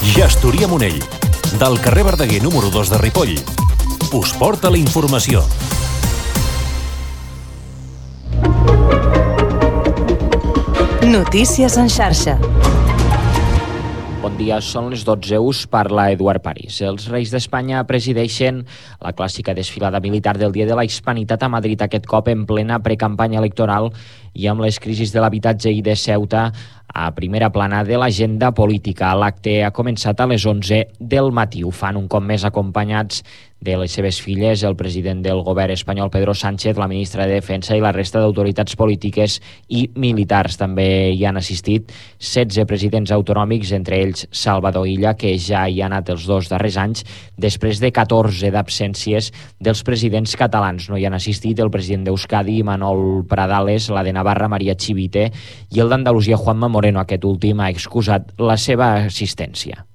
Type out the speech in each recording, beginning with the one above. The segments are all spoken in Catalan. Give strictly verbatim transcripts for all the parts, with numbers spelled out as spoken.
Gestoria Monell, del carrer Verdaguer número dos de Ripoll. Us porta la informació. Notícies en xarxa. Bon dia, són les dotze, us parla Eduard París. Els Reis d'Espanya presideixen la clàssica desfilada militar del Dia de la Hispanitat a Madrid, aquest cop en plena precampanya electoral i amb les crisis de l'habitatge i de Ceuta a primera plana de l'agenda política. L'acte ha començat a les onze del matí. Ho fan un cop més acompanyats de les seves filles, el president del govern espanyol, Pedro Sánchez, la ministra de Defensa i la resta d'autoritats polítiques i militars. També hi han assistit setze presidents autonòmics, entre ells Salvador Illa, que ja hi ha anat els dos darrers anys, després de catorze d'absències dels presidents catalans. No hi han assistit el president d'Euskadi, Manol Pradales, la de Navarra, Maria Chivite, i el d'Andalusia, Juanma Moreno. Aquest últim ha excusat la seva assistència.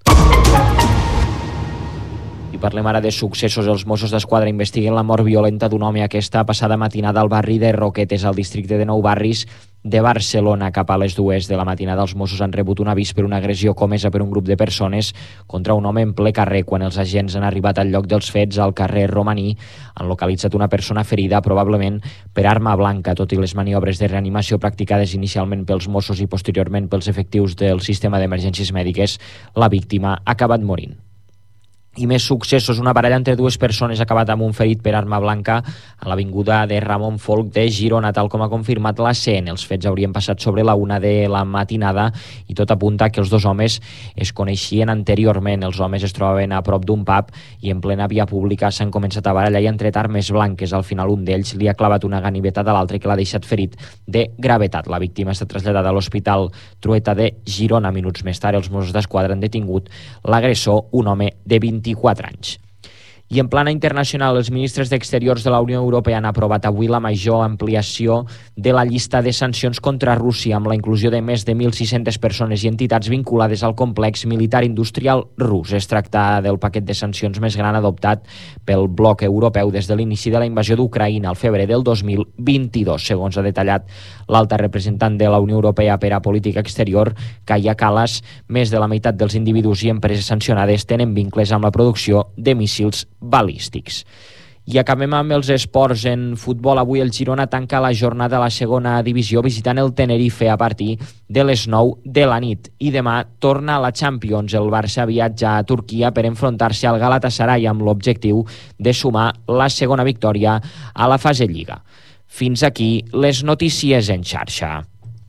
I parlem ara de successos. Els Mossos d'Esquadra investiguen la mort violenta d'un home aquesta passada matinada al barri de Roquetes, al districte de Nou Barris de Barcelona. Cap a les dues de la matinada els Mossos han rebut un avís per una agressió comesa per un grup de persones contra un home en ple carrer. Quan els agents han arribat al lloc dels fets, al carrer Romaní, han localitzat una persona ferida, probablement per arma blanca. Tot i les maniobres de reanimació practicades inicialment pels Mossos i posteriorment pels efectius del sistema d'emergències mèdiques, la víctima ha acabat morint. I més successos. Una baralla entre dues persones ha acabat amb un ferit per arma blanca a l'avinguda de Ramon Folch de Girona, tal com ha confirmat la C N. Els fets haurien passat sobre la una de la matinada i tot apunta que els dos homes es coneixien anteriorment. Els homes es trobaven a prop d'un pub i en plena via pública s'han començat a barallar i han tret armes blanques. Al final un d'ells li ha clavat una ganivetada a l'altre que l'ha deixat ferit de gravetat. La víctima està traslladada a l'Hospital Trueta de Girona. Minuts més tard els Mossos d'Esquadra han detingut l'agressor, un home de vint-i-quatre anys. I en plana internacional, els ministres d'Exteriors de la Unió Europea han aprovat avui la major ampliació de la llista de sancions contra Rússia, amb la inclusió de més de mil sis-centes persones i entitats vinculades al complex militar industrial rus. Es tracta del paquet de sancions més gran adoptat pel bloc europeu des de l'inici de la invasió d'Ucraïna al febrer del dos mil vint-i-dos. Segons ha detallat l'alta representant de la Unió Europea per a Política Exterior, Kaja Kallas, més de la meitat dels individus i empreses sancionades tenen vincles amb la producció de míssils balístics. I acabem amb els esports. En futbol, avui el Girona tanca la jornada a la segona divisió visitant el Tenerife a partir de les nou de la nit. I demà torna a la Champions. El Barça viatja a Turquia per enfrontar-se al Galatasaray amb l'objectiu de sumar la segona victòria a la fase Lliga. Fins aquí les notícies en xarxa.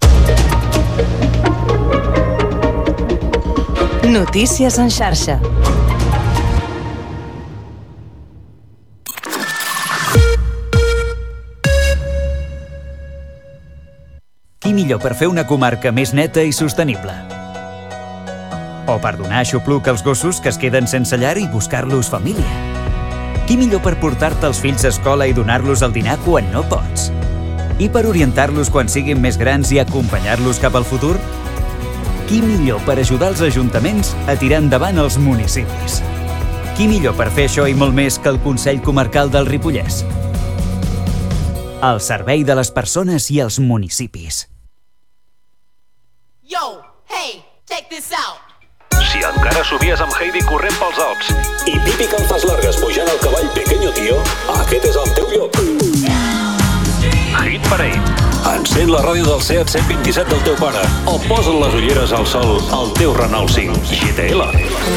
Notícies en xarxa. Qui millor per fer una comarca més neta i sostenible? O per donar aixopluc als gossos que es queden sense llar i buscar-los família? Qui millor per portar-te els fills a escola i donar-los el dinar quan no pots? I per orientar-los quan siguin més grans i acompanyar-los cap al futur? Qui millor per ajudar els ajuntaments a tirar endavant els municipis? Qui millor per fer això i molt més que el Consell Comarcal del Ripollès? Al servei de les persones i els municipis. Yo, hey, check this out. Si encara subies amb Heidi corrent pels Alps i Pipi que en fas largues pujant al cavall pequeño tío, aquest és el teu lloc. Hit Parade. Encén la ràdio del Seat cent vint-i-set del teu pare o posa'n les ulleres al sol al teu Renault cinc G T L.